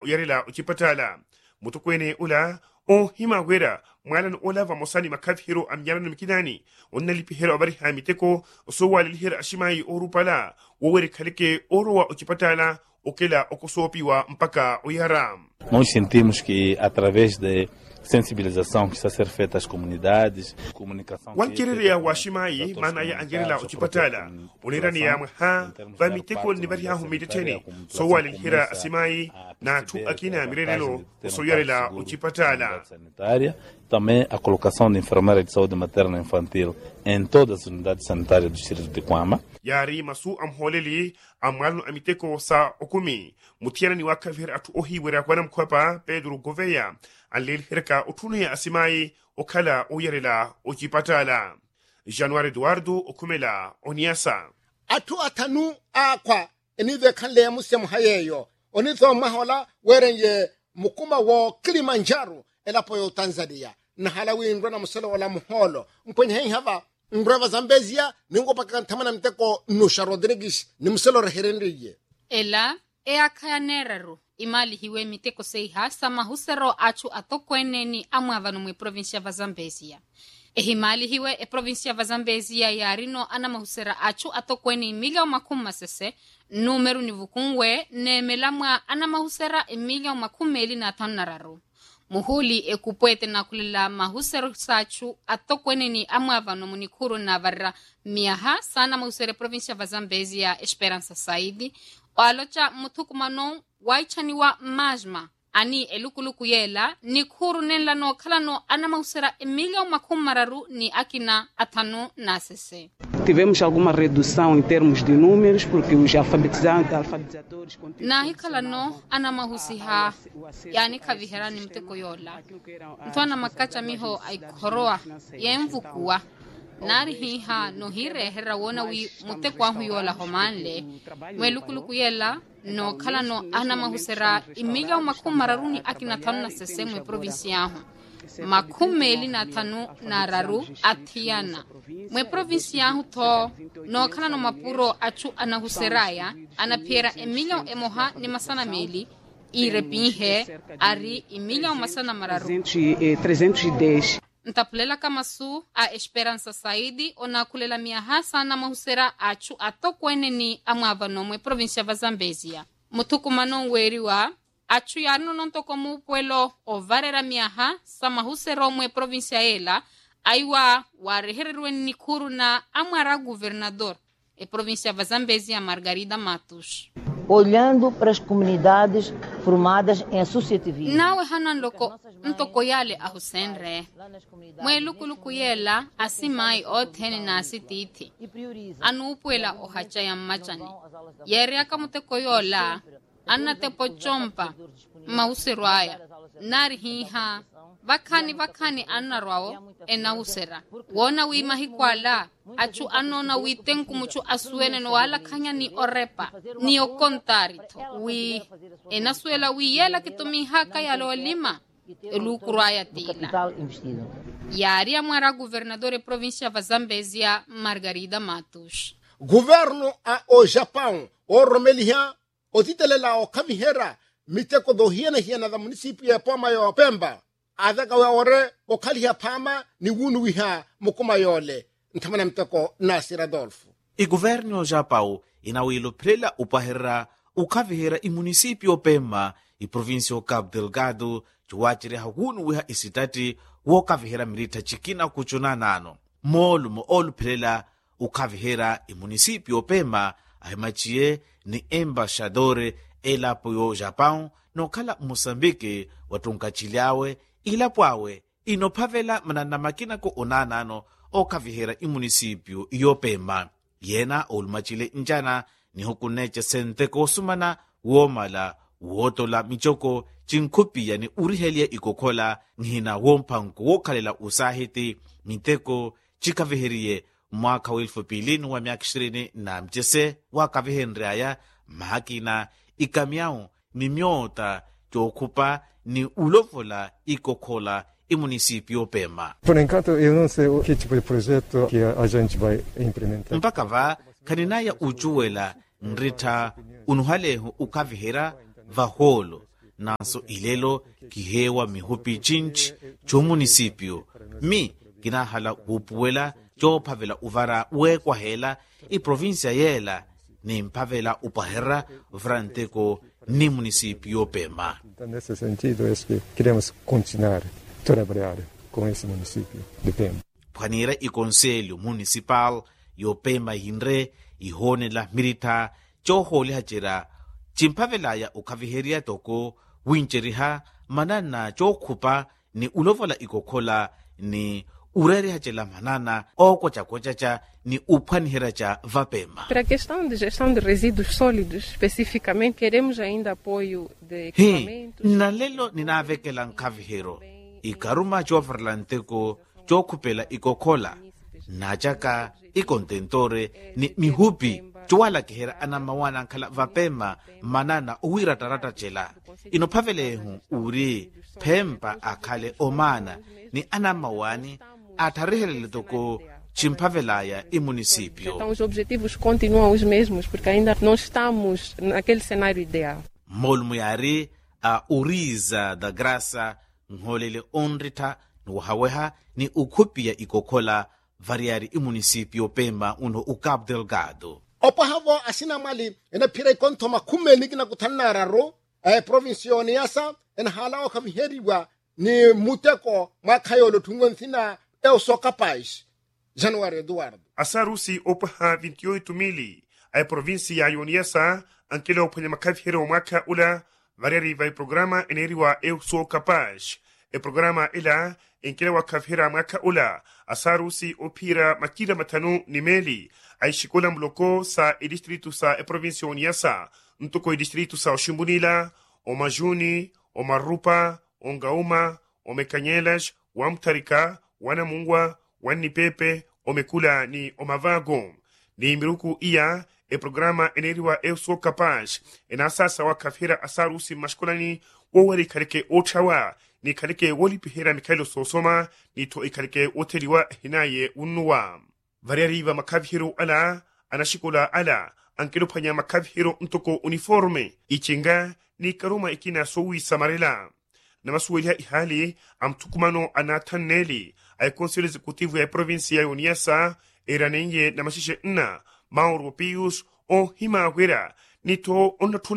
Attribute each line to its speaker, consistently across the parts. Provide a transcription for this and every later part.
Speaker 1: uyarela uchipatala mutukwene ula o hima gwera mwalan ola va mosani makav hero amyaran mikidani onna lipi hero abari hamiteko so wali hero ashimai orupala woweri kalike orowa uchipatala okela okosopiwa mpaka uyara.
Speaker 2: Nós sentimos que através de sensibilização que está a ser feita às comunidades, comunicação
Speaker 1: walkererea washimai mana ya angerela uchipatala unirani ya mha vamiteko nibaria humidetene so wali hira asimai na tu akina mirelelo so yarela uchipatala
Speaker 2: sanitária, também a colocação de enfermeira de saúde materna infantil em todas as unidades sanitárias do distrito de Kwama.
Speaker 1: Yari masu amholeli amalno amiteko sa okumi mutiana ni wakavir atu ohi wera kwanam kwapa Pedro Gouveia alil hirka utunia asimai okala uyarela uchipatala. Januari Eduardo okumela oniasa
Speaker 3: atu atanu akwa enive kanle musem hayeyo onitho mahola werenye mukuma wo Kilimanjaro elapo Tanzania na halawi ndona muselo wala muholo mpenye hava Mbrava Zambezia ningo pakantamana mteko Nusha Rodrigues ni muselo reherendriye
Speaker 4: ela akhayanerero imali hiwe miteko seiha sama husero achu atokweneni amwavano mwe provincia va Zambezia ehimali hiwe provincia va Zambezia yarino ana mahusera achu atokweni emilia makuma sese numero nivukungwe nemelamwa ana mahusera emilia makumeli na tanararu muhuli ekupwete na kulila mahusero sachu atokweneni amwavano munikuru na varra miaha sana mahusere provincia va Zambezia Esperança Saidi walocha mutukumano waichaniwa majma ani elukuluku yela ni kuru nenla no kalano ana mausera emilia makumararu ni akina atanu nasese.
Speaker 5: Tivemos alguma redução em termos de números porque os alfabetizadores
Speaker 4: na hikalano ana mahusiha yani kavihera ni mteko yola ntwana makacha miho aikoroa yemvukua nari hiha no hire herra wona wi mutekwa huyola homanle mwelukuluku yela no kala no ana mahusera imiga makumararuni akina tanu na sesemwe provincia ahu makumeli na tanu na raru atiana mwe provincia ahu to no kala no mapuro achu ana huseraya ana piera imiga emoha ni masana meli irepihe ari imiga masana mararu
Speaker 5: 310
Speaker 4: ntapulela kamasu a Esperança Saidi ona kulela miaha sana mahusera achu atokweneni amwavano mwe provincia va Zambezia mutukumano weriwa achu yarno nontokomu puelo ovarera miaha sama husero mwe provincia ela aiwa warehererweni nikuru na amwara governador e provincia va Zambezia Margarida Matos.
Speaker 6: Olhando para as comunidades formadas em associativismo.
Speaker 4: Nawe hanan loko ntoko yale ahusenre. Mwe lukuluku yela asimai otheni na asititi. Anu upuela ohacha ya machani. Yere akamuteko yola anna tepo chompa mausirwaya. Nari hiha vakani anna rwao ena usera. Wona wima hikwala achu anona witenku muchu asuene no wala kanya ni orepa ni okontarito wi enasuela wi yela kitumi haka ya lolima elukuraya tila yari amwara governador provincia va Zambezia Margarida Matos.
Speaker 3: Governo o Japão o Romelia o titelela o kamihera miteko do hiena da município ya Poma yo Pemba adaka wa ore o kalia pama ni wunu wiha mukuma yole ntamana mteko Nasir Adolfo.
Speaker 7: E governo Japão inawilo prela upahera ukavihera i município Pemba i província o Cabo Delgado chuachire hagunu wiha isitati wo kavihera milita chikina kuchuna nano molu olu prela ukavihera i município Pemba ahimachie ni embaixador elapo yo Japão no kala Moçambique watunkachiliawe ilapwawe inophavela manana makina ko onanano okavihera i município yo Pemba yena olumachile njana ni hukuneche senteko sumana womala wotola michoko chinkupia ni urihelia ikokhola ngina wompanko wokhalela usahiti miteko chikaviherie mwaka wa 2020 na mchese wakavihenreaya mahakina ikamiao ni myota chokupa ni ulovola ikokhola i município Pemba.
Speaker 8: Por enquanto eu não sei que tipo de projeto que a gente vai implementar.
Speaker 7: Mpaka va kaninaya ujuwela nrita unuhalehu ukavihera vaholo naso ilelo kihewa mihupi chinchi cho munisipio mi kinahala hupuela cho phavela uvara uekwa hela i provincia yela ni mphavela upahera vranteko ni municipio Pemba.
Speaker 8: Nesse sentido, é que queremos continuar a trabalhar com esse município de Pemba.
Speaker 7: Phanira i Conselho Municipal yo Pemba hinre i hone la mirita cho hole hachira chimphavelaya ukhaviheria toko wincheriha manana cho khupa ni ulovola ikokhola ni urere hachela manana okocha ni uphanihera cha vapema.
Speaker 9: Para a questão de gestão de resíduos sólidos, especificamente, queremos ainda apoio de equipamentos.
Speaker 7: Nalelo ninavekela nkhavihero ikaruma cho verlanteko cho khupela ikokhola nachaka ikontentore ni mihupi chwala kihera anamawana nkhala vapema manana uwiratarata chela inophavelehu uri Pemba akhale omana ni anamawani atarihelele toko chimphavelaya e município.
Speaker 9: Então os objetivos continuam os mesmos porque ainda não estamos naquele cenário ideal.
Speaker 7: Molmuyari a uriza da graça ngholele onrita nuhaweha ni ukhupia ikokhola variari e município Pemba uno u Cabo Delgado.
Speaker 3: Opa havo asina mali ena pira ikontoma kumeni kina kutanararo provinsia Niassa en hala o kamiheriwa ni muteko makayolo tungonthina eu sou capaz. Januário Eduardo.
Speaker 1: A Sarusi opaha 28 mili a província Niassa ankele opanya makavihero mwaka ula variari vai programa eneriwa eu sou capaz. E programa ila enkele wakavihera mwaka ula a Sarusi opira makira matanu nimeli a shikola mloko sa e distrito sa e província Niassa ntoko e distrito sa Oshimbunila o Majuni o Marupa o Ngauma o Mekanyelas wa Mtarika Wanamungwa Wanipepe omekula ni omavago ni miruku iya e programa eneriwa eu sou capaz ena sasa wakafira asarusi maskolani wowari karike ochawa ni karike woli pihera Mikaelo Sosoma ni to ikarike oteliwa hinaye unuwa variariva makavihiro ala anashikola ala ankelo panya makavihiro ntoko uniforme ichinga ni karuma ikina sowi samarela na masuwelia ihali amtukumano anataneli ay Conselho Executivo ya província Niassa eranenye na mashishe nna Mauro Pius o himawera nito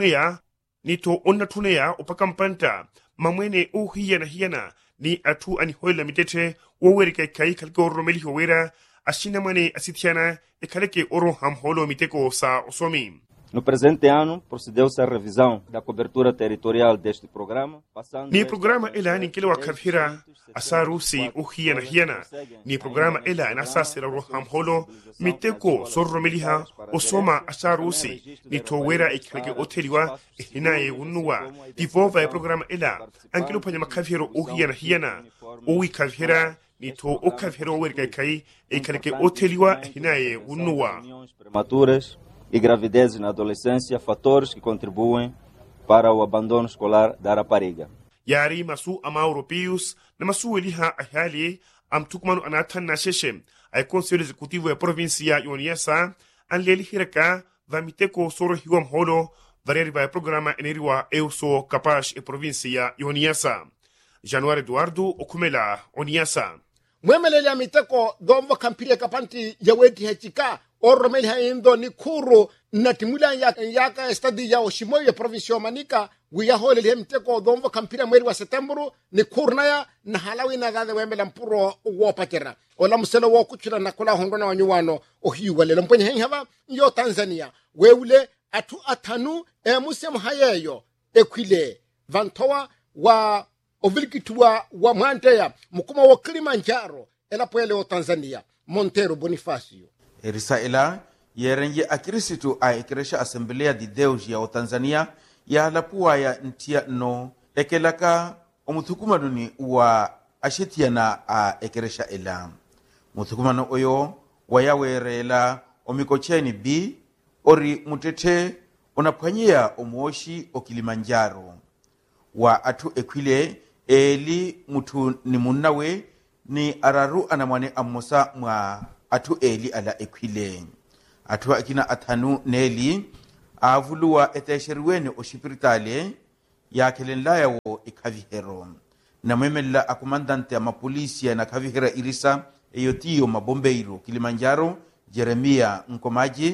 Speaker 1: onnatuneya opakampanta mamwene o hiyana ni atu anihoela mitete woweri kai kalke oromeli howera ashina mane asitiana e kaleke oro hamholo miteko sa osomi.
Speaker 10: No presente ano, procedeu-se à revisão da cobertura territorial deste programa, passando...
Speaker 1: Ni programa ela ninkele wakavhira asarusi uhiana ni programa ela nasasira roham holo miteko sorromeliha osoma asarusi ni towera ikalge oteliwa hinaye unuwa divova programa ela ankelo panya makavhiro uhiana o ikavhira ni to okavhiro werga kai ikalge oteliwa hinaye unuwa
Speaker 10: prematuras e gravidez na adolescência, fatores que contribuem para o abandono escolar da rapariga.
Speaker 1: Yari masu Mauro Pius na masu eliha ahali amtukmanu anatan na sheshem ay Conselho Executivo ya província Niassa anleli hiraka vamiteko soro hiwam holo variari vai programa eneriwa eu sou capaz e província Niassa. Januário Eduardo okumela Niassa.
Speaker 3: Mwemelele amiteko dombo kampire kapanti yaweti hechika oromeli haindo ni kuru na timula yaka estadi ya Oshimoyo ya provinsia Manica wiya hole lemteko dombo kampire mweri wa Setembro ni kurnaya na halawi na gade wemela mpuro wopatera ola muselo wokuchira na kula hongona wanyuwano ohiwa lelo mponye henhava yo Tanzania weule atu atanu musemu hayeyo ekwile vantowa wa ovilkitua wa Mwanteya mukuma wa Kilimanjaro elapoele o Tanzania Montero Bonifacio
Speaker 11: Erisaela yerenye akirisitu a Igreja Assembleia de Deus ya o Tanzania ya lapua ya ntia no ekelaka omuthukumanuni wa ashetiana a Igreja ela muthukumano oyo wayawerela omikocheni B ori mutete onaphwanyia omuoshi o Kilimanjaro wa atu ekwile eli mutu ni munnawe ni araru anamwane amosa mwa atu eli ala ekwile atu akina athanu neli avuluwa etesheriwene o shipritale yakhelenlaya wo ekhavihero na mwemela akomandante ya mapolisi ya nakhavihera irisa eyotiyo mabombeiro Kilimanjaro Jeremia Nkomaji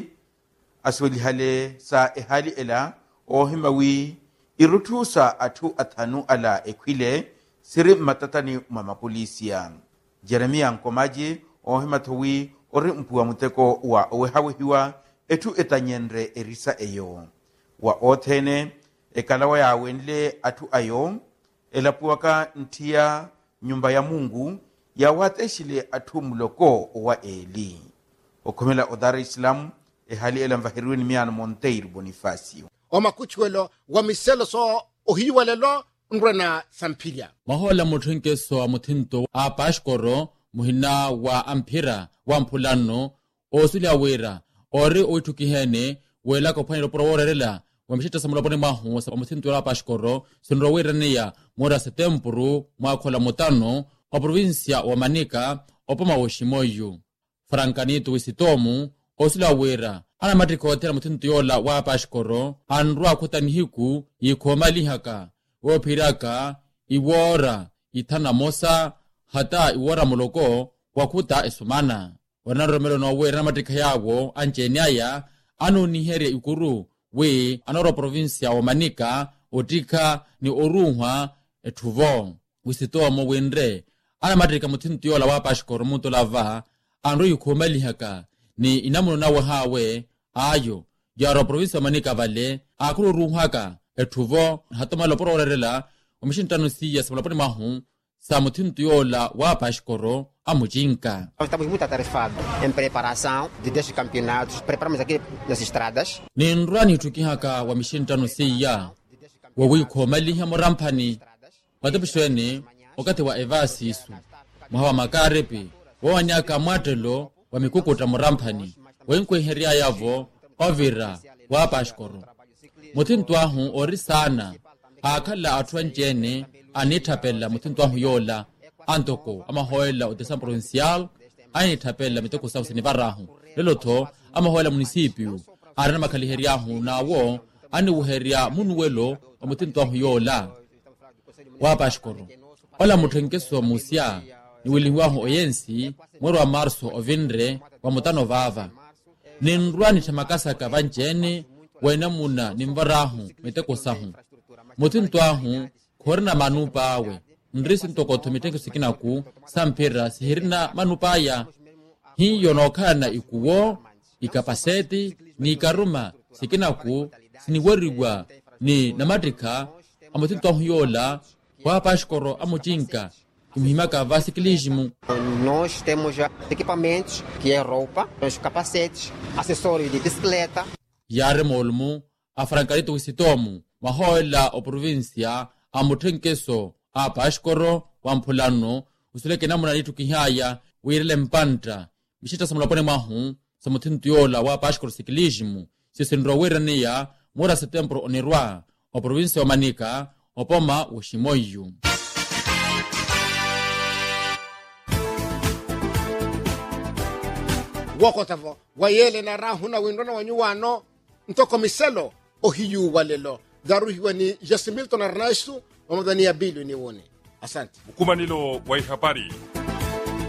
Speaker 11: aswelihale sa ehali ela ohimawi iruthusa athu athanu ala ekhwile siri matatani mwa mapolisia. Jeremia Nkomaji ohimathowi ori mpuwa muteko wa owehawehiwa ethu etanyenre erisa eyo wa othene ekalawa ya wenle athu ayo elapuwaka ntiya nyumba ya Mungu ya wateshile athu muloko wa Eli okhomela odara Islam ehali elamvahiruini miano Monteiro Bonifacio
Speaker 3: omakuchwelo wa miselo so ohiwalelo nrena Sampilia
Speaker 12: mahola muthenkeso wa muthinto a Pashkoro muhina wa Amphira wa Mpulano osulia wera ori oitukihene wela kophanelo proworerela wa mshita samulapone mahu sa muthinto la Pashkoro sinro wera niya mora setembro mwakhola mutano wa provincia wa Manica opoma woshimoyu Francanito Wisitomu osulia wera ana matrikotera muthinto yola wa Pashkoro anrua khotanihiku yikhoma lihaka wophiraka iwora ithana mosa hata iwora muloko wakhuta esumana wana romelo no wera matrika yawo anjeni aya anonihere ikuru we anoro provincia wa Manica otika ni orunhwa ethuvo Wisitomo wenre ana matrika muthinto yola wa Pashkoro muto lava anro yikhoma lihaka ni inamuno nawe hawe ayo yaro province Manica vale akuru ruhaka ethuvo hatoma lopororela omishintano siya samulapone mahu sa muthinto yola wa Pashkoro amujinka.
Speaker 13: Estamos muito atarefados em preparação de 10 campeonatos. Preparamos aqui nas estradas.
Speaker 12: Ninrani tukihaka wa mishintano siya wawi khomaliha morampani watapishweni wakati wa evasi isu mwawa makarepi wawanyaka mwatelo wa mikukuta morampani wenkwe heria yavo ovira wa Pashkoro muthinto ahu ori sana akhala athu anjene anithapela muthinto ahu yola antoko amahoela odesa provincial anithapela mitoko sa usinivarrahu lelotho amahoela municipio arana makhaliheria ahu nawo ani uheria munuwelo wa muthinto ahu yola wa Pashkoro ola muthenkeso musia ni wilihuahu oyensi mwero wa marso ovinre wa mutano vava ninrwani thamakasaka vanjene wena muna nimvarahu miteko sahu muthinto ahu khorina manupa awe nrisi ntokotho mitenko sikinaku Samphira sihirina manupa aya hiyo nokhana ikuwo ikapaseti ni ikaruma sikinaku siniwerigwa ni namatrika amuthinto ahu yola wa Pashkoro amujinka imhimaka va ciclismo.
Speaker 13: Nós temos equipamentos que é roupa, os capacetes, acessórios de bicicleta.
Speaker 12: Yare molmu a Francanito Wisitomu mahoela o provincia a muthenkeso a Pashkoro wa Mpulano usuleke namuna nitu kihaya wirele mpanta mishita samulapone mahu sa muthinto yola wa Pashkoro ciclismo sisenro weraniya mora setembro onirwa o provincia wa Manica opoma woshimoyu.
Speaker 3: wokotavo wayele na rahuna windona wanyuwano ntoko miselo ohiyu walelo daruhiwa ni Jasimilton Arnaisu wamadhania bilu ni wone. Asante
Speaker 14: mkumanilo wa habari